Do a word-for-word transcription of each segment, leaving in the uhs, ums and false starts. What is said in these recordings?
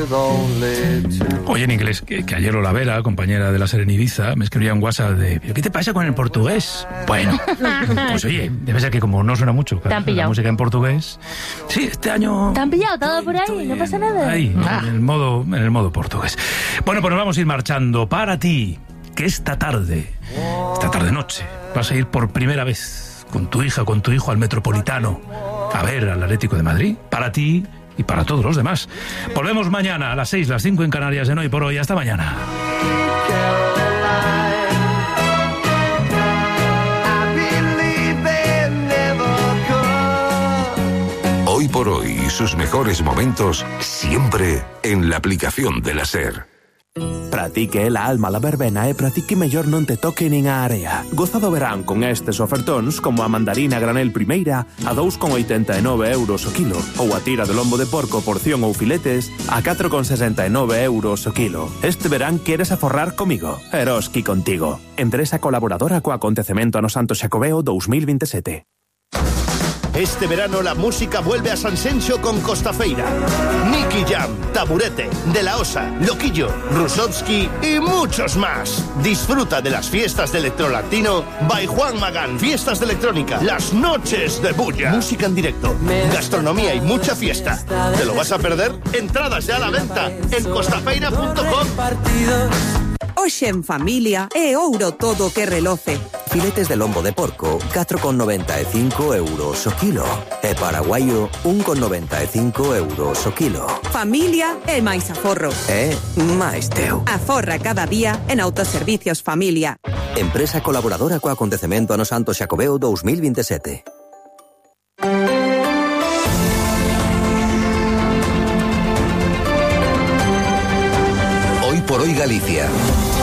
Oye, en inglés, que, que ayer Lola Vera, compañera de la SER en Ibiza, me escribía un WhatsApp de ¿qué te pasa con el portugués? Bueno, pues oye, debe ser que como no suena mucho claro, la música en portugués. Sí, este año... ¿Te han pillado todo por ahí? No pasa nada. Ahí, ah. en, el modo, en el modo portugués. Bueno, pues nos vamos a ir marchando. Para ti, que esta tarde, esta tarde-noche, vas a ir por primera vez con tu hija, con tu hijo al Metropolitano a ver al Atlético de Madrid. Para ti y para todos los demás. Volvemos mañana a las seis, las cinco en Canarias en Hoy por Hoy. Hasta mañana. Hoy por Hoy y sus mejores momentos siempre en la aplicación de la SER. Pratique la alma la verbena e pratique mellor non te toque nin a area. Goza do verán con estes ofertóns como a mandarina granel primeira a dous con oitenta e nove euros o kilo ou a tira de lombo de porco porción ou filetes a catro con sesenta e nove euros o kilo. Este verán queres aforrar comigo. Eroski contigo. Empresa colaboradora co acontecemento ano Santo Xacobeo dos mil veintisiete. Este verano la música vuelve a San Senxo con Costafeira. Nicky Jam, Taburete, De La Osa, Loquillo, Rusovsky y muchos más. Disfruta de las fiestas de Electrolatino by Juan Magán. Fiestas de electrónica, las noches de bulla. Música en directo, gastronomía y mucha fiesta. ¿Te lo vas a perder? Entradas ya a la venta en costafeira punto com. Hoxe en familia é ouro todo que reloce. Filetes de lombo de porco, catro con noventa e cinco euros o kilo. E paraguayo, un con noventa e cinco euros o kilo. Familia é máis aforro. É máis teu. Aforra cada día en Autoservicios Familia. Empresa colaboradora co acontecemento ano Santo Xacobeo dos mil veintisiete. Hoy por Hoy Galicia.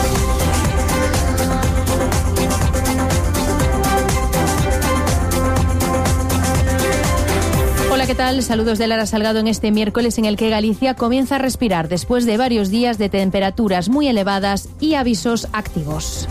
Hola, ¿qué tal? Saludos de Lara Salgado en este miércoles en el que Galicia comienza a respirar después de varios días de temperaturas muy elevadas y avisos activos.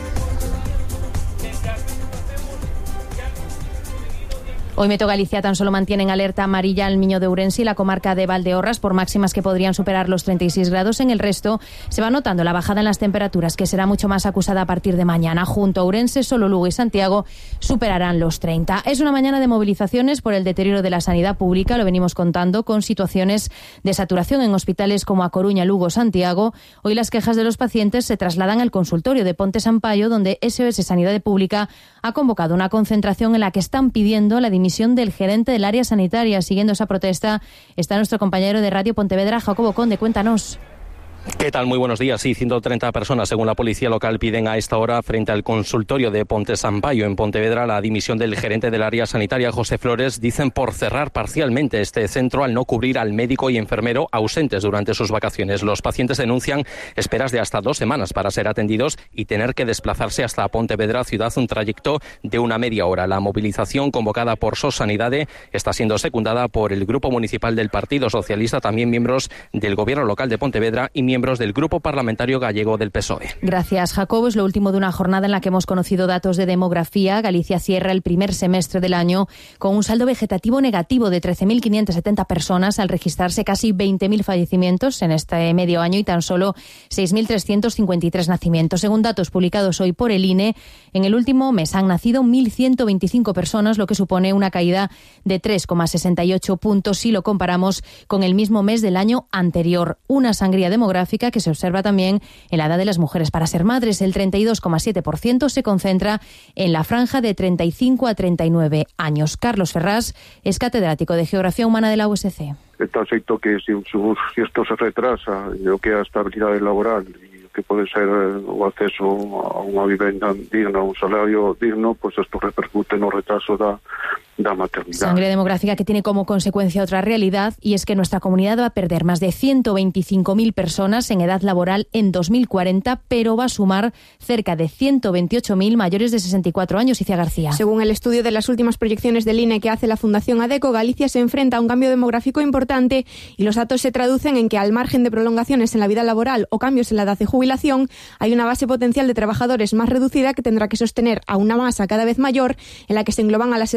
Hoy Meto Galicia tan solo mantiene en alerta amarilla al Miño de Ourense y la comarca de Valdeorras por máximas que podrían superar los treinta y seis grados. En el resto se va notando la bajada en las temperaturas, que será mucho más acusada a partir de mañana. Junto a Ourense, solo Lugo y Santiago superarán los treinta. Es una mañana de movilizaciones por el deterioro de la sanidad pública, lo venimos contando, con situaciones de saturación en hospitales como A Coruña, Lugo, Santiago. Hoy las quejas de los pacientes se trasladan al consultorio de Ponte Sampaio, donde S O S Sanidad Pública ha convocado una concentración en la que están pidiendo la dimisión del gerente del área sanitaria. Siguiendo esa protesta está nuestro compañero de Radio Pontevedra, Jacobo Conde. Cuéntanos. ¿Qué tal? Muy buenos días. Sí, ciento treinta personas, según la policía local, piden a esta hora frente al consultorio de Ponte Sampaio en Pontevedra la dimisión del gerente del área sanitaria, José Flores. Dicen por cerrar parcialmente este centro al no cubrir al médico y enfermero ausentes durante sus vacaciones. Los pacientes denuncian esperas de hasta dos semanas para ser atendidos y tener que desplazarse hasta Pontevedra ciudad, un trayecto de una media hora. La movilización convocada por SOS Sanidade está siendo secundada por el Grupo Municipal del Partido Socialista, también miembros del Gobierno local de Pontevedra y miembros del Grupo Parlamentario Gallego del P S O E. Gracias, Jacobo. Es lo último de una jornada en la que hemos conocido datos de demografía. Galicia cierra el primer semestre del año con un saldo vegetativo negativo de trece mil quinientas setenta personas, al registrarse casi veinte mil fallecimientos en este medio año y tan solo seis mil trescientos cincuenta y tres nacimientos. Según datos publicados hoy por el I N E, en el último mes han nacido mil ciento veinticinco personas, lo que supone una caída de tres coma sesenta y ocho puntos si lo comparamos con el mismo mes del año anterior. Una sangría demográfica que se observa también en la edad de las mujeres para ser madres. El treinta y dos coma siete por ciento se concentra en la franja de treinta y cinco a treinta y nueve años. Carlos Ferrás es catedrático de Geografía Humana de la U S C. Está feito que se, se isto se retrasa, o que é a estabilidade laboral e que pode ser o acceso a unha vivenda digna, un salario digno, pues isto repercute no retraso da, da maternidade. Sangre demográfica que tiene como consecuencia otra realidad, y es que nuestra comunidad va a perder más de ciento veinticinco mil personas en edad laboral en dos mil cuarenta, pero va a sumar cerca de ciento veintiocho mil mayores de sesenta y cuatro años. Icia García. Según el estudio de las últimas proyecciones del I N E que hace la Fundación ADECO, Galicia se enfrenta a un cambio demográfico importante y los datos se traducen en que, al margen de prolongaciones en la vida laboral o cambios en la edad de jubilación, hay una base potencial de trabajadores más reducida que tendrá que sostener a una masa cada vez mayor en la que se engloban a las edades superiores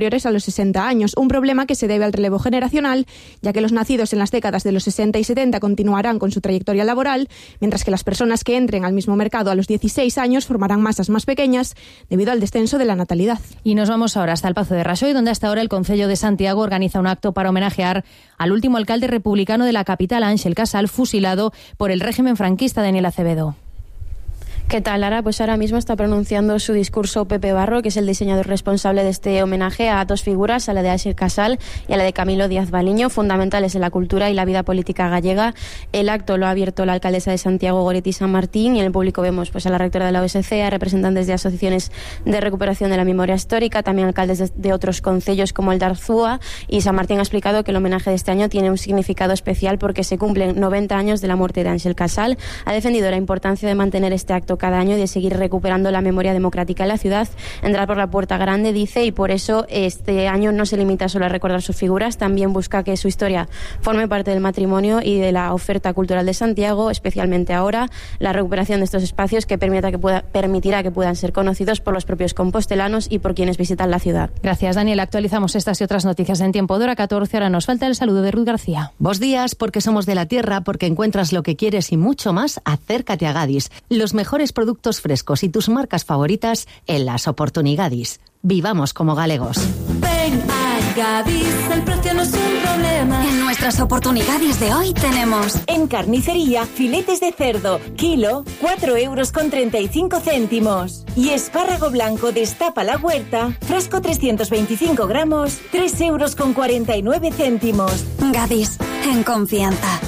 superiores a los sesenta años, un problema que se debe al relevo generacional, ya que los nacidos en las décadas de los sesenta y setenta continuarán con su trayectoria laboral, mientras que las personas que entren al mismo mercado a los dieciséis años formarán masas más pequeñas debido al descenso de la natalidad. Y nos vamos ahora hasta el Pazo de Raxoi, donde hasta ahora el Concello de Santiago organiza un acto para homenajear al último alcalde republicano de la capital, Ángel Casal, fusilado por el régimen franquista, Daniel Acevedo. ¿Qué tal, Lara? Pues ahora mismo está pronunciando su discurso Pepe Barro, que es el diseñador responsable de este homenaje a dos figuras, a la de Ángel Casal y a la de Camilo Díaz Baliño, fundamentales en la cultura y la vida política gallega. El acto lo ha abierto la alcaldesa de Santiago, Goretti San Martín, y en el público vemos pues a la rectora de la O S C, a representantes de asociaciones de recuperación de la memoria histórica, también alcaldes de, de otros concellos como el de Arzúa, y San Martín ha explicado que el homenaje de este año tiene un significado especial porque se cumplen noventa años de la muerte de Ángel Casal. Ha defendido la importancia de mantener este acto cada año y de seguir recuperando la memoria democrática en la ciudad. Entrar por la puerta grande, dice, y por eso este año no se limita solo a recordar sus figuras, también busca que su historia forme parte del patrimonio y de la oferta cultural de Santiago, especialmente ahora la recuperación de estos espacios que, permita que pueda, permitirá que puedan ser conocidos por los propios compostelanos y por quienes visitan la ciudad. Gracias, Daniel. Actualizamos estas y otras noticias en tiempo de hora catorce. Ahora nos falta el saludo de Ruth García. Buenos días, porque somos de la tierra, porque encuentras lo que quieres y mucho más. Acércate a Gadis. Los mejores productos frescos y tus marcas favoritas en las oportunidades. Vivamos como galegos. Ven a Gadis, el precio no es un problema. En nuestras oportunidades de hoy tenemos: en carnicería, filetes de cerdo, kilo, cuatro euros con treinta y cinco céntimos. Y espárrago blanco destapa la huerta, frasco trescientos veinticinco gramos, tres euros con cuarenta y nueve céntimos. Gadis, en confianza.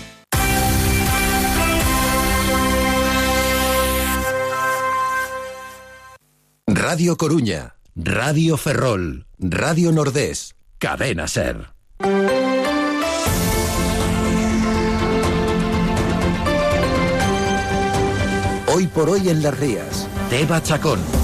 Radio Coruña, Radio Ferrol, Radio Nordés, Cadena Ser. Hoy por hoy en Las Rías, Teba Chacón.